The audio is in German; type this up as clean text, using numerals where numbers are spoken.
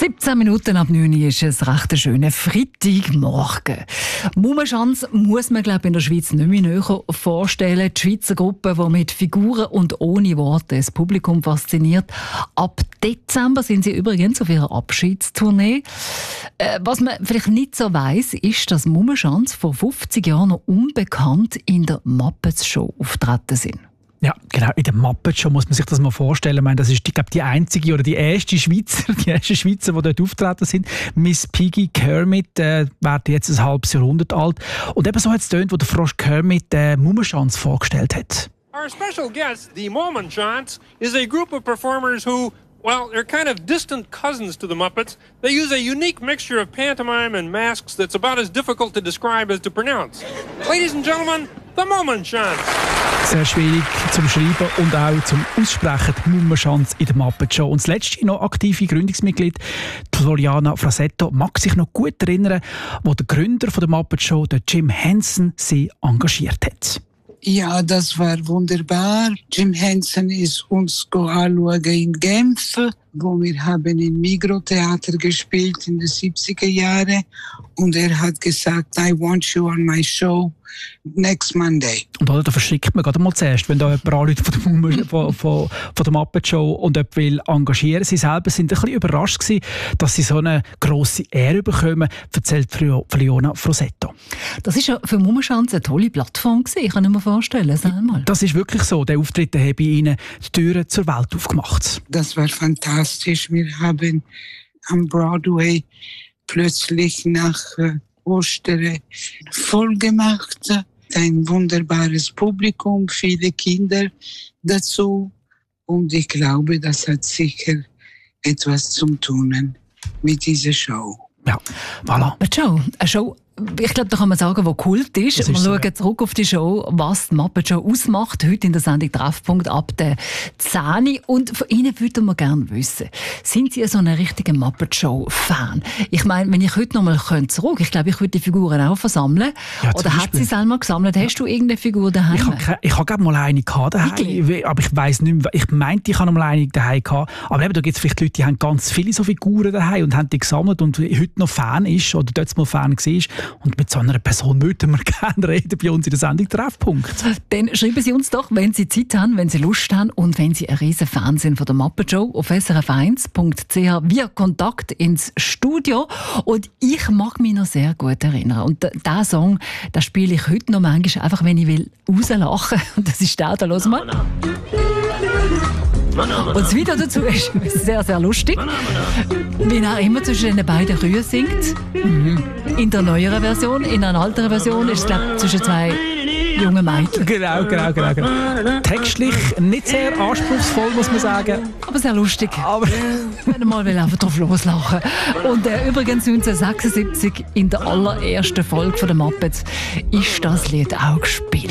17 Minuten ab 9 Uhr ist es recht ein schöner Freitagmorgen. Mummenschanz muss man, glaube ich, in der Schweiz nicht mehr näher vorstellen. Die Schweizer Gruppe, die mit Figuren und ohne Worte das Publikum fasziniert. Ab Dezember sind sie übrigens auf ihrer Abschiedstournee. Was man vielleicht nicht so weiss, ist, dass Mummenschanz vor 50 Jahren noch unbekannt in der Muppets Show auftreten sind. Ja, genau. In der Muppet Show muss man sich das mal vorstellen. Ich meine, das ist, glaube die einzige oder die erste Schweizer, die dort auftreten sind. Miss Piggy Kermit werden jetzt ein halbes Jahrhundert alt. Und eben so hat es getönt, wo der Frosch Kermit Mummenschanz vorgestellt hat. Our special guest, the Mummenschanz, is a group of performers who, well, they're kind of distant cousins to the Muppets. They use a unique mixture of pantomime and masks that's about as difficult to describe as to pronounce. Ladies and gentlemen, the Mummenschanz. Sehr schwierig zum Schreiben und auch zum Aussprechen, die Mummenschanz in der Muppet Show. Und das letzte noch aktive Gründungsmitglied, Floriana Frasetto, mag sich noch gut erinnern, wo der Gründer von der Muppet Show, der Jim Henson, sie engagiert hat. Ja, das war wunderbar. Jim Henson ist uns anschauen in Genf, wo wir haben im Migros-Theater gespielt in den 70er Jahren. Und er hat gesagt, I want you on my show next Monday. Und da verschickt man gerade mal zuerst, wenn da jemand anruft von der Muppet Show und jemand will engagieren. Sie selber sind ein bisschen überrascht gewesen, dass sie so eine grosse Ehre bekommen, erzählt Floriana Frasetto. Das ist ja für Mummenschanz eine tolle Plattform gewesen. Ich kann mir vorstellen, sag mal. Das ist wirklich so. Der Auftritt hat bei ihnen die Türen zur Welt aufgemacht. Das war fantastisch. Wir haben am Broadway plötzlich nach Ostern voll gemacht. Ein wunderbares Publikum, viele Kinder dazu. Und ich glaube, das hat sicher etwas zu tun mit dieser Show. Ja, voilà. Eine Show, ich glaube, da kann man sagen, wo Kult ist. Wir schauen zurück auf die Show, was die Muppet Show ausmacht. Heute in der Sendung Treffpunkt ab der 10. Und von Ihnen würden wir gerne wissen, sind Sie so ein richtiger Muppet Show-Fan? Ich meine, wenn ich heute noch mal zurück, ich glaube, ich würde die Figuren auch versammeln. Ja, oder hat sie selber gesammelt? Hast du irgendeine Figur daheim? Ich habe mal eine daheim, aber ich weiss nicht mehr. Ich meinte, ich habe noch mal eine daheim gehabt. Aber eben, da gibt es vielleicht Leute, die haben ganz viele so Figuren daheim und haben die gesammelt und heute noch Fan ist oder dort mal Fan war. Und mit so einer Person würden wir gerne reden bei uns in der Sendung Treffpunkt. Dann schreiben Sie uns doch, wenn Sie Zeit haben, wenn Sie Lust haben und wenn Sie ein riesen Fan sind von der Muppet Show, auf srf1.ch via Kontakt ins Studio. Und ich mag mich noch sehr gut erinnern. Und diesen Song, den spiele ich heute noch manchmal, einfach wenn ich will rauslachen. Und das ist der, da hören wir. Und das Video dazu ist sehr, sehr lustig. Wie er immer zwischen den beiden Kühen singt. In der neueren Version, in einer älteren Version ist es, glaube ich, zwischen zwei jungen Mädchen. Genau. Textlich nicht sehr anspruchsvoll, muss man sagen. Aber sehr lustig. Aber wenn mal einfach drauf loslachen. Und übrigens 1976, in der allerersten Folge von der Muppets, ist das Lied auch gespielt.